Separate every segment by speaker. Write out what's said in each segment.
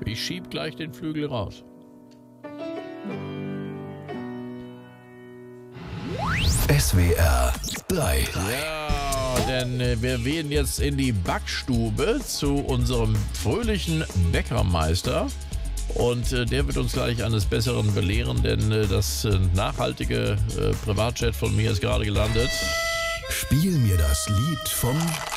Speaker 1: Ich schieb gleich den Flügel raus.
Speaker 2: SWR 3.
Speaker 1: Ja, denn wir gehen jetzt in die Backstube zu unserem fröhlichen Bäckermeister. Und der wird uns gleich eines Besseren belehren, denn das nachhaltige Privatjet von mir ist gerade gelandet.
Speaker 2: Spiel mir das Lied vom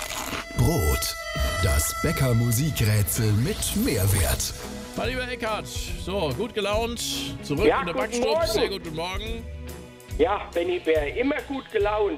Speaker 2: Brot. Das Bäcker-Musikrätsel mit Mehrwert.
Speaker 1: Mein lieber Eckhard, so, gut gelaunt, zurück
Speaker 3: Ja,
Speaker 1: in der
Speaker 3: guten
Speaker 1: Backstube.
Speaker 3: Morgen.
Speaker 1: Sehr guten Morgen.
Speaker 3: Ja, Benny Bär, immer gut gelaunt.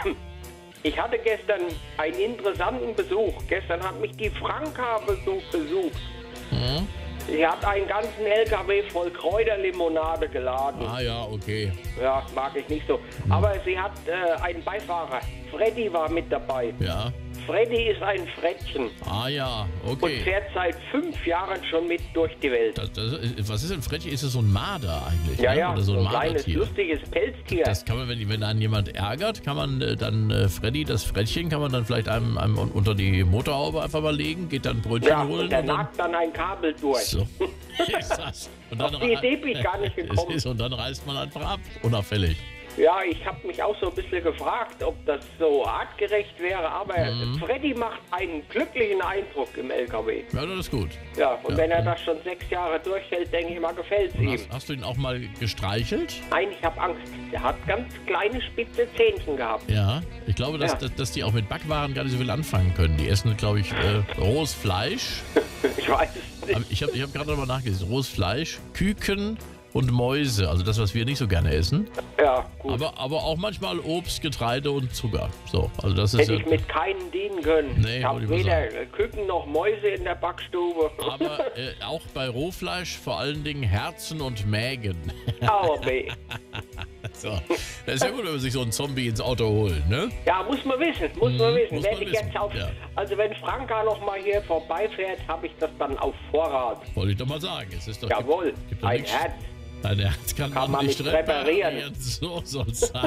Speaker 3: Ich hatte gestern einen interessanten Besuch. Gestern hat mich die Franka besucht.
Speaker 1: Mhm.
Speaker 3: Sie hat einen ganzen LKW voll Kräuterlimonade geladen.
Speaker 1: Ah ja, okay.
Speaker 3: Ja, mag ich nicht so. Aber sie hat einen Beifahrer. Freddy war mit dabei.
Speaker 1: Ja.
Speaker 3: Freddy ist ein Frettchen
Speaker 1: Ah ja,
Speaker 3: und
Speaker 1: okay.
Speaker 3: fährt seit 5 Jahren schon mit durch die Welt.
Speaker 1: Was ist ein Frettchen? Ist das so ein Marder eigentlich?
Speaker 3: Ja,
Speaker 1: ne?
Speaker 3: ja,
Speaker 1: Oder so ein
Speaker 3: kleines,
Speaker 1: Mardertier?
Speaker 3: lustiges Pelztier.
Speaker 1: Das kann man, wenn einen jemand ärgert, kann man dann Freddy, das Frettchen, kann man dann vielleicht einem unter die Motorhaube einfach mal legen, geht dann ein Brötchen
Speaker 3: Ja,
Speaker 1: holen
Speaker 3: und der
Speaker 1: und dann...
Speaker 3: nagt dann ein Kabel durch.
Speaker 1: So. Ist das. Und dann
Speaker 3: Auf die Idee bin ich gar nicht gekommen.
Speaker 1: Und dann reißt man einfach ab, unauffällig.
Speaker 3: Ja, ich habe mich auch so ein bisschen gefragt, ob das so artgerecht wäre, aber Freddy macht einen glücklichen Eindruck im LKW.
Speaker 1: Ja, das ist gut.
Speaker 3: Ja, und
Speaker 1: Ja.
Speaker 3: wenn er das schon 6 Jahre durchhält, denke ich mal, gefällt es ihm.
Speaker 1: Hast du ihn auch mal gestreichelt?
Speaker 3: Nein, ich habe Angst. Der hat ganz kleine, spitze Zähnchen gehabt.
Speaker 1: Ja, ich glaube, dass,
Speaker 3: Ja.
Speaker 1: dass die auch mit Backwaren gar nicht so viel anfangen können. Die essen, glaube ich, rohes Fleisch.
Speaker 3: Ich weiß es nicht.
Speaker 1: Aber ich hab gerade noch mal nachgelesen. Rohes Fleisch, Küken und Mäuse. Also das, was wir nicht so gerne essen.
Speaker 3: Ja, gut.
Speaker 1: Aber auch manchmal Obst, Getreide und Zucker. So, also das ist
Speaker 3: Hätte ich mit keinen dienen können.
Speaker 1: Nee,
Speaker 3: ich habe
Speaker 1: wollte ich mal
Speaker 3: weder Küken noch Mäuse in der Backstube.
Speaker 1: aber auch bei Rohfleisch vor allen Dingen Herzen und Mägen.
Speaker 3: Aber weh.
Speaker 1: So. Das ist ja gut, wenn man sich so einen Zombie ins Auto holt, ne?
Speaker 3: Ja, muss man wissen, muss man wissen.
Speaker 1: muss
Speaker 3: Wenn
Speaker 1: man
Speaker 3: ich
Speaker 1: wissen,
Speaker 3: jetzt auf,
Speaker 1: ja.
Speaker 3: Also wenn Franka noch mal hier vorbeifährt, habe ich das dann auf Vorrat.
Speaker 1: Wollte ich doch mal sagen. Es ist doch,
Speaker 3: Jawohl,
Speaker 1: gibt doch
Speaker 3: ein
Speaker 1: nichts.
Speaker 3: Herz.
Speaker 1: Ein Herz kann man nicht reparieren. So soll es sein.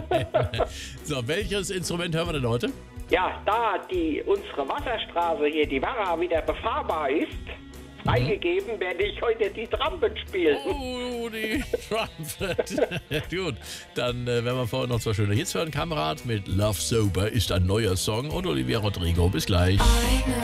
Speaker 1: So, welches Instrument hören wir denn heute?
Speaker 3: Ja, da unsere Wasserstraße hier, die Werra, wieder befahrbar ist, freigegeben, werde ich heute die Trumpet spielen.
Speaker 1: Oh, die Trumpet. Gut, dann werden wir vorher noch 2 schöne Hits hören. Kamerad mit Love Sober ist ein neuer Song und Olivia Rodrigo. Bis gleich.
Speaker 4: I know